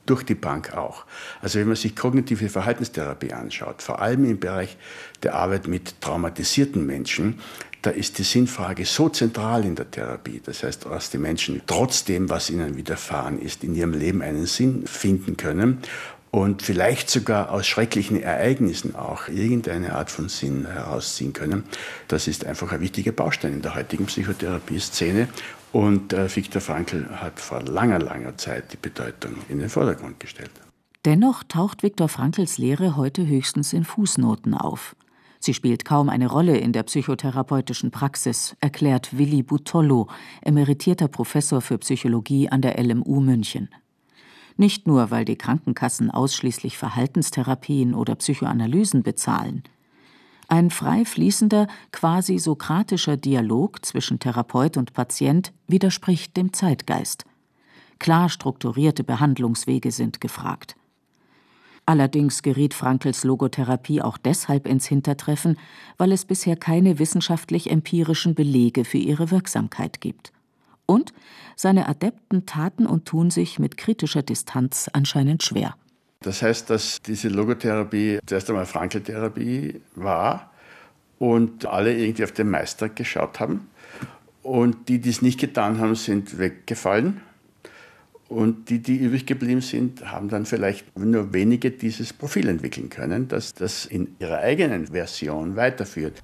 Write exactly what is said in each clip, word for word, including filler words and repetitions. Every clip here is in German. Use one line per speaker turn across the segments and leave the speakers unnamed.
durch die Bank auch. Also wenn man sich kognitive Verhaltenstherapie anschaut, vor allem im Bereich der Arbeit mit traumatisierten Menschen, da ist die Sinnfrage so zentral in der Therapie. Das heißt, dass die Menschen trotzdem, was ihnen widerfahren ist, in ihrem Leben einen Sinn finden können und vielleicht sogar aus schrecklichen Ereignissen auch irgendeine Art von Sinn herausziehen können. Das ist einfach ein wichtiger Baustein in der heutigen Psychotherapie-Szene. Und äh, Viktor Frankl hat vor langer, langer Zeit die Bedeutung in den Vordergrund gestellt.
Dennoch taucht Viktor Frankls Lehre heute höchstens in Fußnoten auf. Sie spielt kaum eine Rolle in der psychotherapeutischen Praxis, erklärt Willi Butollo, emeritierter Professor für Psychologie an der L M U München. Nicht nur, weil die Krankenkassen ausschließlich Verhaltenstherapien oder Psychoanalysen bezahlen. Ein frei fließender, quasi sokratischer Dialog zwischen Therapeut und Patient widerspricht dem Zeitgeist. Klar strukturierte Behandlungswege sind gefragt. Allerdings geriet Frankls Logotherapie auch deshalb ins Hintertreffen, weil es bisher keine wissenschaftlich-empirischen Belege für ihre Wirksamkeit gibt. Und seine Adepten taten und tun sich mit kritischer Distanz anscheinend schwer.
Das heißt, dass diese Logotherapie zuerst einmal Frankl-Therapie war und alle irgendwie auf den Meister geschaut haben. Und die, die es nicht getan haben, sind weggefallen. Und die, die übrig geblieben sind, haben dann vielleicht nur wenige dieses Profil entwickeln können, das das in ihrer eigenen Version weiterführt.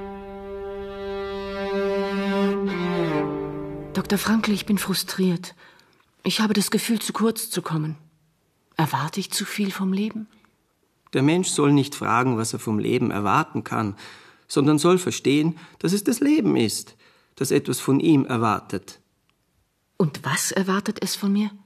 Doktor Frankl, ich bin frustriert. Ich habe das Gefühl, zu kurz zu kommen. Erwarte ich zu viel vom Leben?
Der Mensch soll nicht fragen, was er vom Leben erwarten kann, sondern soll verstehen, dass es das Leben ist, das etwas von ihm erwartet.
Und was erwartet es von mir?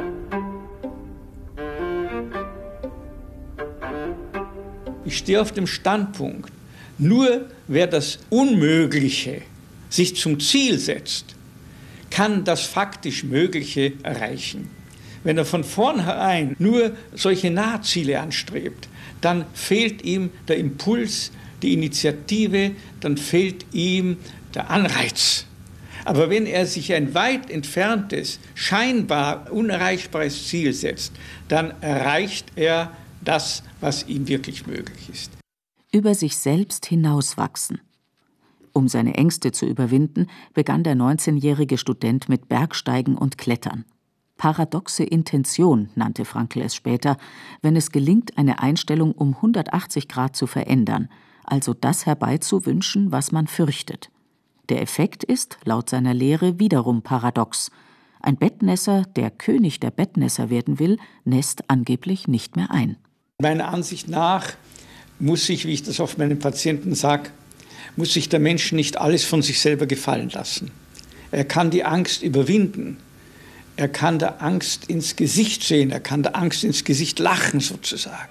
Ich stehe auf dem Standpunkt, nur wer das Unmögliche sich zum Ziel setzt, kann das faktisch Mögliche erreichen. Wenn er von vornherein nur solche Nahziele anstrebt, dann fehlt ihm der Impuls, die Initiative, dann fehlt ihm der Anreiz. Aber wenn er sich ein weit entferntes, scheinbar unerreichbares Ziel setzt, dann erreicht er das, was ihm wirklich möglich ist.
Über sich selbst hinauswachsen. Um seine Ängste zu überwinden, begann der neunzehnjährige Student mit Bergsteigen und Klettern. Paradoxe Intention nannte Frankl es später, wenn es gelingt, eine Einstellung um hundertachtzig Grad zu verändern, also das herbeizuwünschen, was man fürchtet. Der Effekt ist, laut seiner Lehre, wiederum paradox. Ein Bettnässer, der König der Bettnässer werden will, nässt angeblich nicht mehr ein.
Meiner Ansicht nach muss sich, wie ich das oft meinen Patienten sage, muss sich der Mensch nicht alles von sich selber gefallen lassen. Er kann die Angst überwinden. Er kann der Angst ins Gesicht sehen. Er kann der Angst ins Gesicht lachen, sozusagen.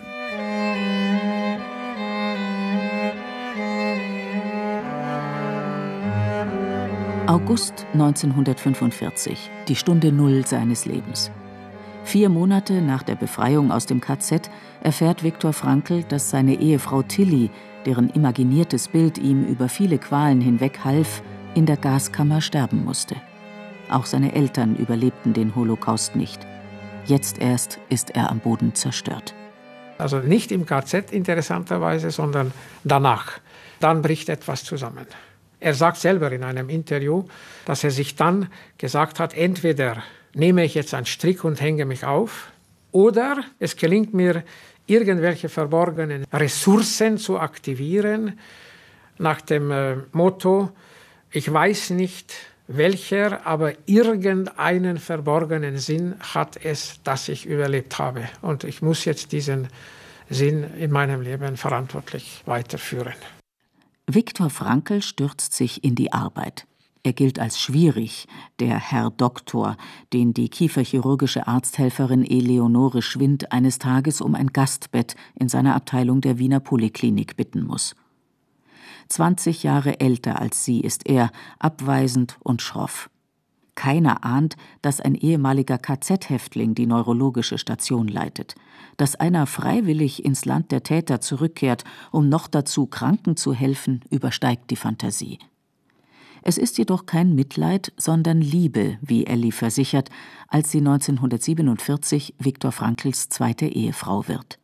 August neunzehnhundertfünfundvierzig, die Stunde Null seines Lebens. Vier Monate nach der Befreiung aus dem K Z erfährt Viktor Frankl, dass seine Ehefrau Tilly, deren imaginiertes Bild ihm über viele Qualen hinweg half, in der Gaskammer sterben musste. Auch seine Eltern überlebten den Holocaust nicht. Jetzt erst ist er am Boden zerstört.
Also nicht im K Z interessanterweise, sondern danach. Dann bricht etwas zusammen. Er sagt selber in einem Interview, dass er sich dann gesagt hat, entweder nehme ich jetzt einen Strick und hänge mich auf, oder es gelingt mir, irgendwelche verborgenen Ressourcen zu aktivieren, nach dem äh, Motto, ich weiß nicht welcher, aber irgendeinen verborgenen Sinn hat es, dass ich überlebt habe. Und ich muss jetzt diesen Sinn in meinem Leben verantwortlich weiterführen.
Viktor Frankl stürzt sich in die Arbeit. Er gilt als schwierig, der Herr Doktor, den die kieferchirurgische Arzthelferin Eleonore Schwind eines Tages um ein Gastbett in seiner Abteilung der Wiener Poliklinik bitten muss. Zwanzig Jahre älter als sie ist er, abweisend und schroff. Keiner ahnt, dass ein ehemaliger K Z-Häftling die neurologische Station leitet. Dass einer freiwillig ins Land der Täter zurückkehrt, um noch dazu Kranken zu helfen, übersteigt die Fantasie. Es ist jedoch kein Mitleid, sondern Liebe, wie Elli versichert, als sie neunzehnhundertsiebenundvierzig Viktor Frankls zweite Ehefrau wird.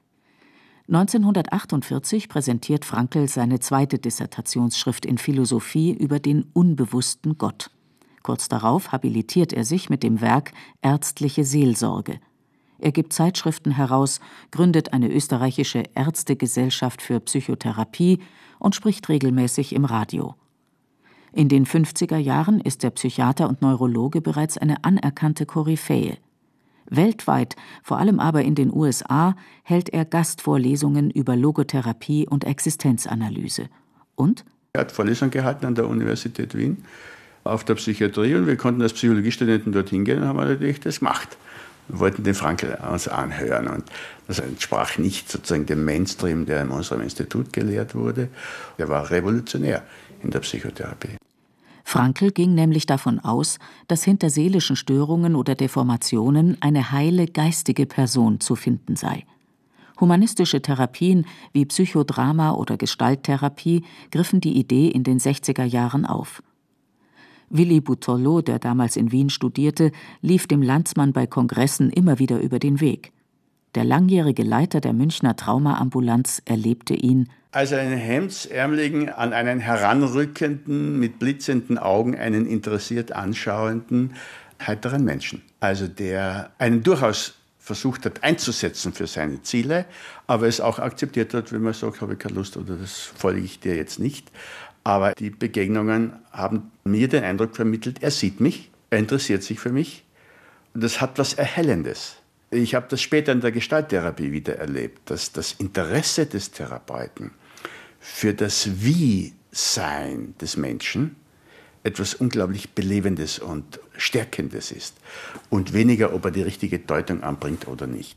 neunzehnhundertachtundvierzig präsentiert Frankl seine zweite Dissertationsschrift in Philosophie über den unbewussten Gott. Kurz darauf habilitiert er sich mit dem Werk Ärztliche Seelsorge. Er gibt Zeitschriften heraus, gründet eine österreichische Ärztegesellschaft für Psychotherapie und spricht regelmäßig im Radio. In den fünfziger Jahren ist der Psychiater und Neurologe bereits eine anerkannte Koryphäe. Weltweit, vor allem aber in den U S A, hält er Gastvorlesungen über Logotherapie und Existenzanalyse. Und?
Er hat Vorlesungen gehalten an der Universität Wien auf der Psychiatrie und wir konnten als Psychologiestudenten dorthin gehen und haben natürlich das gemacht. Wir wollten den Frankl uns anhören und das entsprach nicht sozusagen dem Mainstream, der in unserem Institut gelehrt wurde. Er war revolutionär in der Psychotherapie.
Frankl ging nämlich davon aus, dass hinter seelischen Störungen oder Deformationen eine heile geistige Person zu finden sei. Humanistische Therapien wie Psychodrama oder Gestalttherapie griffen die Idee in den sechziger Jahren auf. Willi Butollo, der damals in Wien studierte, lief dem Landsmann bei Kongressen immer wieder über den Weg. Der langjährige Leiter der Münchner Traumaambulanz erlebte ihn
als einen hemdsärmeligen, an einen heranrückenden, mit blitzenden Augen einen interessiert anschauenden, heiteren Menschen. Also der einen durchaus versucht hat einzusetzen für seine Ziele, aber es auch akzeptiert hat, wenn man sagt, habe ich keine Lust oder das folge ich dir jetzt nicht. Aber die Begegnungen haben mir den Eindruck vermittelt, er sieht mich, er interessiert sich für mich und das hat was Erhellendes. Ich habe das später in der Gestalttherapie wieder erlebt, dass das Interesse des Therapeuten für das Wie-Sein des Menschen etwas unglaublich Belebendes und Stärkendes ist und weniger, ob er die richtige Deutung anbringt oder nicht.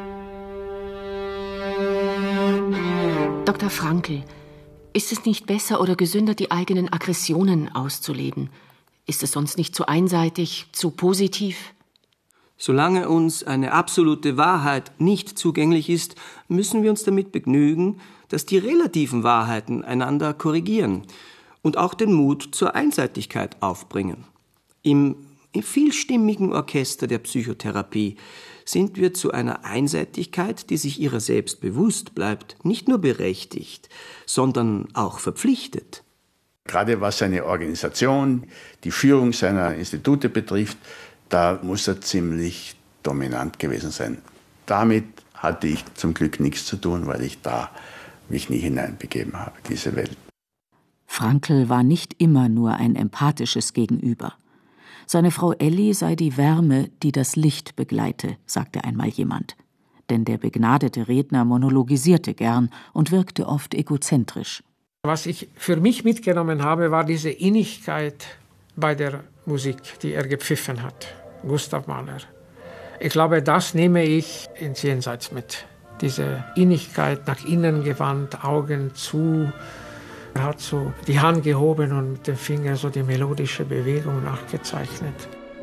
Doktor Frankl, ist es nicht besser oder gesünder, die eigenen Aggressionen auszuleben? Ist es sonst nicht zu einseitig, zu positiv?
Solange uns eine absolute Wahrheit nicht zugänglich ist, müssen wir uns damit begnügen, dass die relativen Wahrheiten einander korrigieren und auch den Mut zur Einseitigkeit aufbringen. Im, im vielstimmigen Orchester der Psychotherapie sind wir zu einer Einseitigkeit, die sich ihrer selbst bewusst bleibt, nicht nur berechtigt, sondern auch verpflichtet.
Gerade was seine Organisation, die Führung seiner Institute betrifft, da muss er ziemlich dominant gewesen sein. Damit hatte ich zum Glück nichts zu tun, weil ich da mich nie hineinbegeben habe, diese Welt.
Frankl war nicht immer nur ein empathisches Gegenüber. Seine Frau Elli sei die Wärme, die das Licht begleite, sagte einmal jemand. Denn der begnadete Redner monologisierte gern und wirkte oft egozentrisch.
Was ich für mich mitgenommen habe, war diese Innigkeit bei der Musik, die er gepfiffen hat. Gustav Mahler. Ich glaube, das nehme ich ins Jenseits mit. Diese Innigkeit, nach innen gewandt, Augen zu. Er hat so die Hand gehoben und mit dem Finger so die melodische Bewegung nachgezeichnet.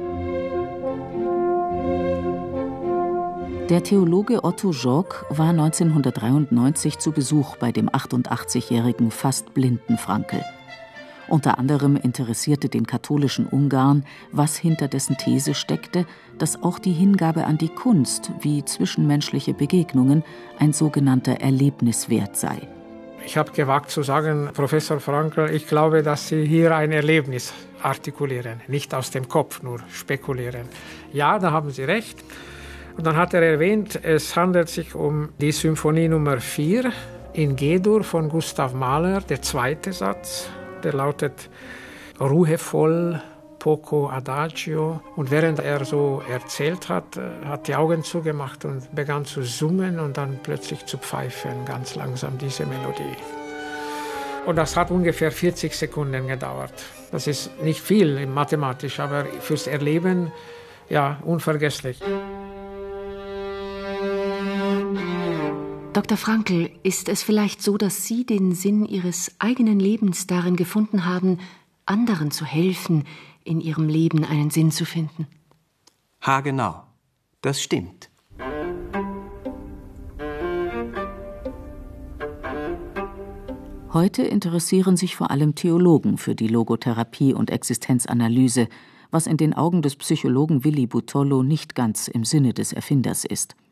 Der Theologe Otto Joock war neunzehnhundertdreiundneunzig zu Besuch bei dem achtundachtzigjährigen fast blinden Frankl. Unter anderem interessierte den katholischen Ungarn, was hinter dessen These steckte, dass auch die Hingabe an die Kunst wie zwischenmenschliche Begegnungen ein sogenannter Erlebniswert sei.
Ich habe gewagt zu sagen, Professor Frankl, ich glaube, dass Sie hier ein Erlebnis artikulieren, nicht aus dem Kopf nur spekulieren. Ja, da haben Sie recht. Und dann hat er erwähnt, es handelt sich um die Symphonie Nummer vier in G-Dur von Gustav Mahler, der zweite Satz. Der lautet ruhevoll, poco adagio. Und während er so erzählt hat, hat die Augen zugemacht und begann zu summen und dann plötzlich zu pfeifen, ganz langsam diese Melodie. Und das hat ungefähr vierzig Sekunden gedauert. Das ist nicht viel mathematisch, aber fürs Erleben, ja, unvergesslich.
Doktor Frankl, ist es vielleicht so, dass Sie den Sinn Ihres eigenen Lebens darin gefunden haben, anderen zu helfen, in ihrem Leben einen Sinn zu finden?
Haargenau. Das stimmt.
Heute interessieren sich vor allem Theologen für die Logotherapie und Existenzanalyse, was in den Augen des Psychologen Willi Butollo nicht ganz im Sinne des Erfinders ist.